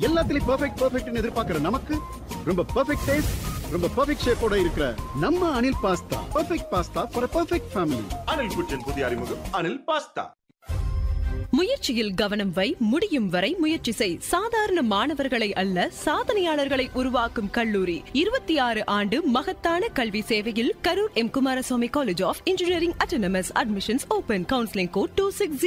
எல்லாத்துலயும் பெர்ஃபெக்ட்னு எதிர்பார்க்கிற நமக்கு ரொம்ப பெர்ஃபெக்ட் டேஸ்ட், ரொம்ப பெர்ஃபெக்ட் ஷேப்போட இருக்கிற நம்ம Anil pasta perfect pasta for perfect family. Anil குச்சின் புதிய அறிமுகம் அனில் பாஸ்தா. முயற்சியில் கவனம் வை, முடியும் வரை முயற்சி செய். சாதாரண மாணவர்களை அல்ல, சாதனையாளர்களை உருவாக்கும் கல்லூரி. 26 ஆண்டு மகத்தான கல்வி சேவையில் Karur M. Kumaraswamy college of engineering autonomous. Admissions open. Counselling code 26